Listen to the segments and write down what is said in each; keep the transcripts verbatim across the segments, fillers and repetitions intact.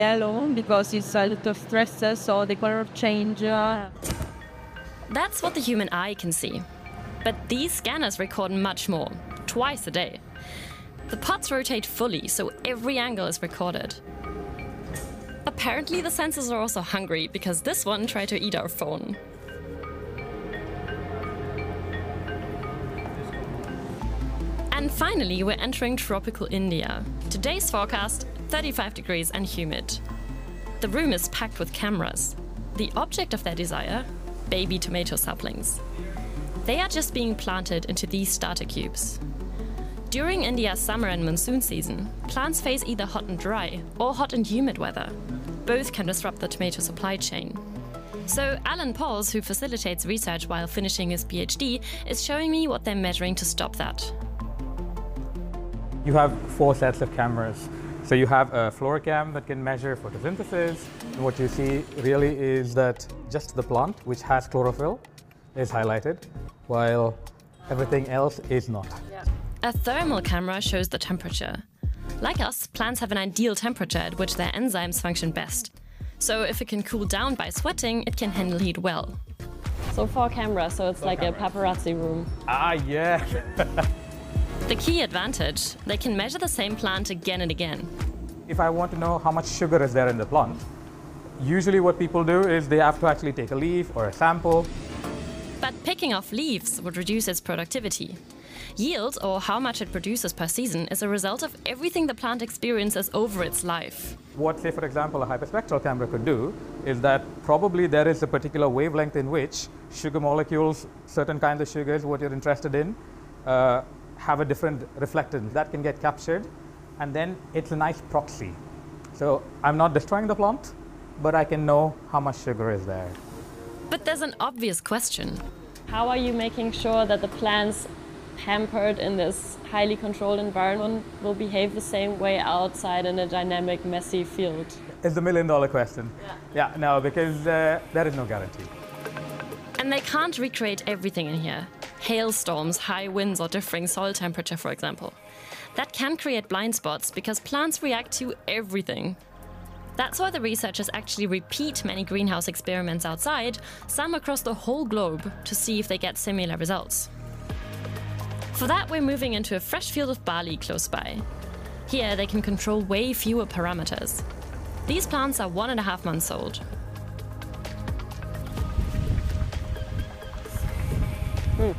yellow because it's a lot of stress, so the color change. Uh... That's what the human eye can see. But these scanners record much more, twice a day. The pods rotate fully, so every angle is recorded. Apparently the sensors are also hungry, because this one tried to eat our phone. And finally, we're entering tropical India. Today's forecast, thirty-five degrees and humid. The room is packed with cameras. The object of their desire? Baby tomato saplings. They are just being planted into these starter cubes. During India's summer and monsoon season, plants face either hot and dry or hot and humid weather. Both can disrupt the tomato supply chain. So Alan Pauls, who facilitates research while finishing his PhD, is showing me what they're measuring to stop that. You have four sets of cameras. So you have a fluorocam that can measure photosynthesis. And what you see really is that just the plant, which has chlorophyll, is highlighted, while everything else is not. Yeah. A thermal camera shows the temperature. Like us, plants have an ideal temperature at which their enzymes function best. So if it can cool down by sweating, it can handle heat well. So four cameras, so it's four like cameras. a paparazzi room. Ah, yeah. The key advantage, they can measure the same plant again and again. If I want to know how much sugar is there in the plant, usually what people do is they have to actually take a leaf or a sample. But picking off leaves would reduce its productivity. Yield, or how much it produces per season, is a result of everything the plant experiences over its life. What, say, for example, a hyperspectral camera could do is that probably there is a particular wavelength in which sugar molecules, certain kinds of sugars, what you're interested in, uh, have a different reflectance. That can get captured, and then it's a nice proxy. So I'm not destroying the plant, but I can know how much sugar is there. But there's an obvious question. How are you making sure that the plants hampered in this highly controlled environment will behave the same way outside in a dynamic, messy field? It's the million dollar question. Yeah, yeah no, because uh, there is no guarantee. And they can't recreate everything in here. Hailstorms, high winds, or differing soil temperature, for example. That can create blind spots because plants react to everything. That's why the researchers actually repeat many greenhouse experiments outside, some across the whole globe, to see if they get similar results. For that, we're moving into a fresh field of barley close by. Here, they can control way fewer parameters. These plants are one and a half months old. Hmm.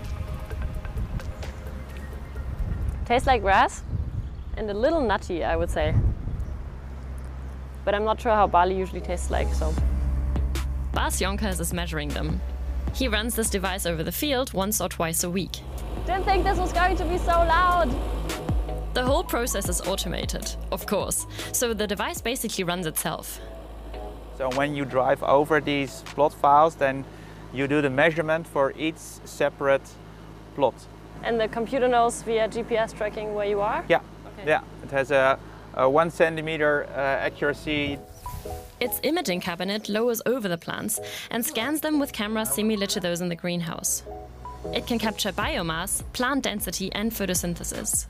Tastes like grass and a little nutty, I would say. But I'm not sure how barley usually tastes like, so. Bas Jonkers is measuring them. He runs this device over the field once or twice a week. Didn't think this was going to be so loud. The whole process is automated, of course, so the device basically runs itself. So when you drive over these plot files, then you do the measurement for each separate plot. And the computer knows via G P S tracking where you are? Yeah, okay. Yeah. It has a, a one centimeter uh, accuracy. Its imaging cabinet lowers over the plants and scans them with cameras similar to those in the greenhouse. It can capture biomass, plant density, and photosynthesis.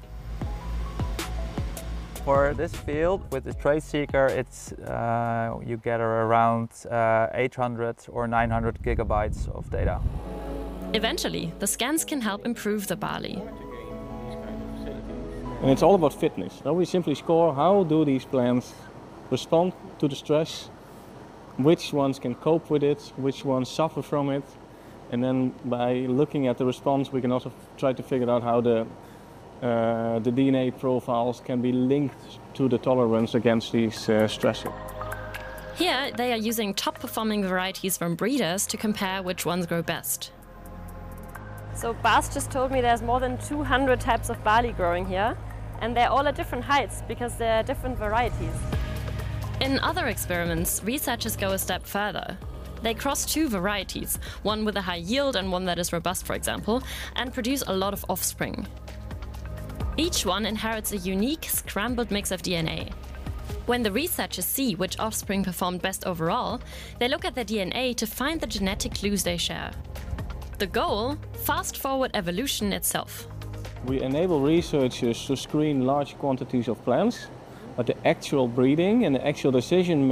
For this field, with the Trace Seeker, it's, uh, you gather around uh, eight hundred or nine hundred gigabytes of data. Eventually, the scans can help improve the barley. And it's all about fitness. Now we simply score how do these plants respond to the stress, which ones can cope with it, which ones suffer from it. And then by looking at the response, we can also try to figure out how the, uh, the D N A profiles can be linked to the tolerance against these uh, stresses. Here, they are using top-performing varieties from breeders to compare which ones grow best. So Bas just told me there's more than two hundred types of barley growing here, and they're all at different heights because they're different varieties. In other experiments, researchers go a step further. They cross two varieties, one with a high yield and one that is robust, for example, and produce a lot of offspring. Each one inherits a unique, scrambled mix of D N A. When the researchers see which offspring performed best overall, they look at their D N A to find the genetic clues they share. The goal? Fast-forward evolution itself. We enable researchers to screen large quantities of plants but the actual breeding and the actual decision